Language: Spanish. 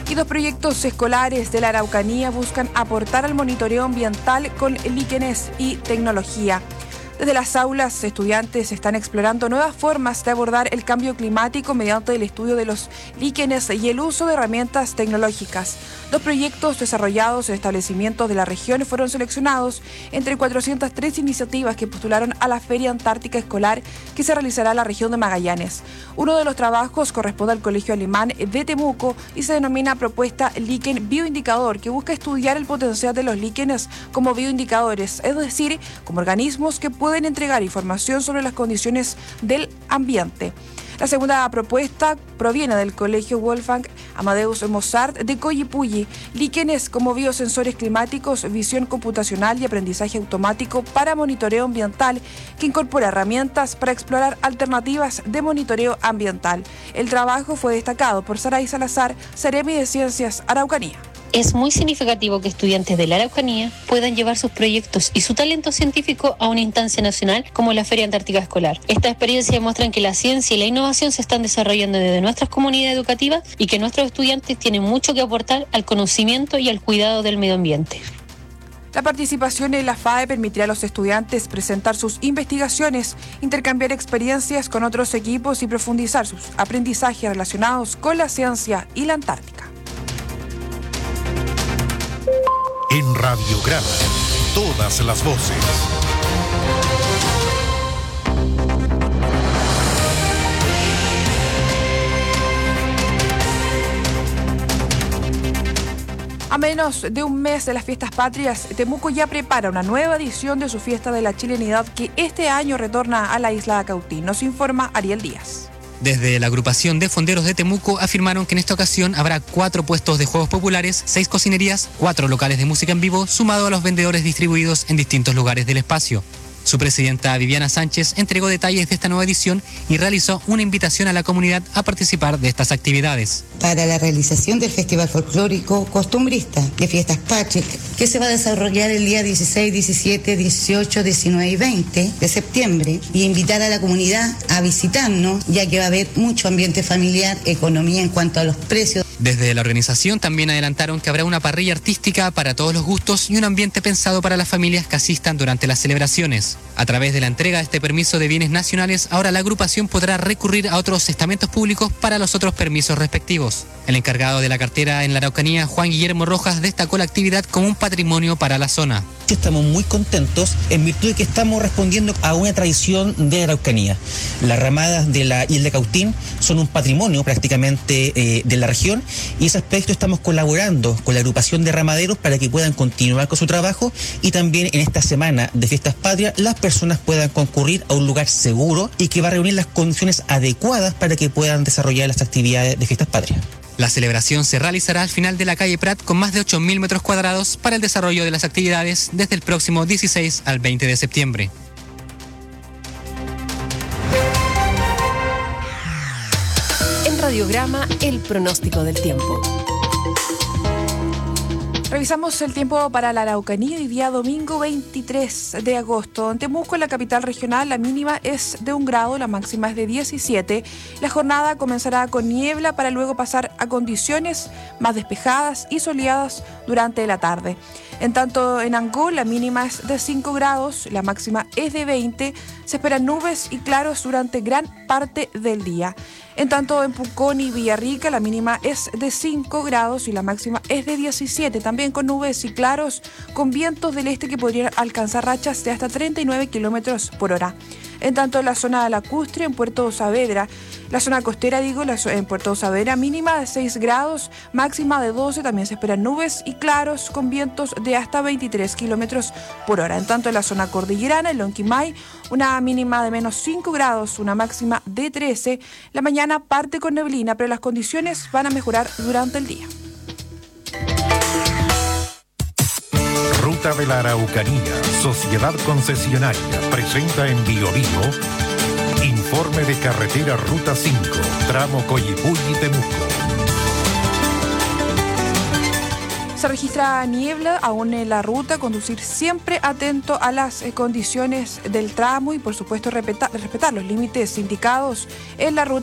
Y 2 proyectos escolares de la Araucanía buscan aportar al monitoreo ambiental con líquenes y tecnología. Desde las aulas, estudiantes están explorando nuevas formas de abordar el cambio climático mediante el estudio de los líquenes y el uso de herramientas tecnológicas. 2 proyectos desarrollados en establecimientos de la región fueron seleccionados entre 403 iniciativas que postularon a la Feria Antártica Escolar que se realizará en la región de Magallanes. Uno de los trabajos corresponde al Colegio Alemán de Temuco y se denomina Propuesta Líquen Bioindicador, que busca estudiar el potencial de los líquenes como bioindicadores, es decir, como organismos que pueden entregar información sobre las condiciones del ambiente. La segunda propuesta proviene del Colegio Wolfgang Amadeus Mozart de Coyipulli, líquenes como biosensores climáticos, visión computacional y aprendizaje automático para monitoreo ambiental, que incorpora herramientas para explorar alternativas de monitoreo ambiental. El trabajo fue destacado por Saray Salazar, Seremi de Ciencias Araucanía. Es muy significativo que estudiantes de la Araucanía puedan llevar sus proyectos y su talento científico a una instancia nacional como la Feria Antártica Escolar. Estas experiencias demuestran que la ciencia y la innovación se están desarrollando desde nuestras comunidades educativas y que nuestros estudiantes tienen mucho que aportar al conocimiento y al cuidado del medio ambiente. La participación en la FAE permitirá a los estudiantes presentar sus investigaciones, intercambiar experiencias con otros equipos y profundizar sus aprendizajes relacionados con la ciencia y la Antártica. En Radiograma, todas las voces. A menos de un mes de las fiestas patrias, Temuco ya prepara una nueva edición de su fiesta de la chilenidad que este año retorna a la isla de Cautín. Nos informa Ariel Díaz. Desde la agrupación de fonderos de Temuco afirmaron que en esta ocasión habrá 4 puestos de juegos populares, 6 cocinerías, 4 locales de música en vivo, sumado a los vendedores distribuidos en distintos lugares del espacio. Su presidenta Viviana Sánchez entregó detalles de esta nueva edición y realizó una invitación a la comunidad a participar de estas actividades. Para la realización del Festival Folclórico Costumbrista de Fiestas Patrias, que se va a desarrollar el día 16, 17, 18, 19 y 20 de septiembre, y invitar a la comunidad a visitarnos, ya que va a haber mucho ambiente familiar, economía en cuanto a los precios. Desde la organización también adelantaron que habrá una parrilla artística para todos los gustos y un ambiente pensado para las familias que asistan durante las celebraciones. A través de la entrega de este permiso de bienes nacionales, ahora la agrupación podrá recurrir a otros estamentos públicos para los otros permisos respectivos. El encargado de la cartera en la Araucanía, Juan Guillermo Rojas, destacó la actividad como un patrimonio para la zona. Estamos muy contentos en virtud de que estamos respondiendo a una tradición de la Araucanía. Las ramadas de la isla de Cautín son un patrimonio prácticamente de la región, y ese aspecto estamos colaborando con la agrupación de ramaderos para que puedan continuar con su trabajo, y también en esta semana de Fiestas Patrias las personas puedan concurrir a un lugar seguro y que va a reunir las condiciones adecuadas para que puedan desarrollar las actividades de Fiestas Patrias. La celebración se realizará al final de la calle Prat con más de 8.000 metros cuadrados para el desarrollo de las actividades desde el próximo 16 al 20 de septiembre. En Radiograma, el pronóstico del tiempo. Revisamos el tiempo para la Araucanía hoy día domingo 23 de agosto. En Temuco, en la capital regional, la mínima es de 1 grado, la máxima es de 17. La jornada comenzará con niebla para luego pasar a condiciones más despejadas y soleadas durante la tarde. En tanto, en Angol, la mínima es de 5 grados, la máxima es de 20. Se esperan nubes y claros durante gran parte del día. En tanto, en Pucón y Villarrica, la mínima es de 5 grados y la máxima es de 17. También con nubes y claros, con vientos del este que podrían alcanzar rachas de hasta 39 kilómetros por hora. En tanto, en la zona lacustre, en Puerto Saavedra, la zona costera, en Puerto Saavedra, mínima de 6 grados, máxima de 12. También se esperan nubes y claros con vientos de hasta 23 kilómetros por hora. En tanto, en la zona cordillerana, en Lonquimay, una mínima de menos 5 grados, una máxima de 13. La mañana parte con neblina, pero las condiciones van a mejorar durante el día. Ruta de la Araucanía, Sociedad Concesionaria, presenta en Bio informe de carretera Ruta 5, tramo Coyipulli-Temuco. Se registra niebla aún en la ruta, conducir siempre atento a las condiciones del tramo y por supuesto respetar los límites indicados en la ruta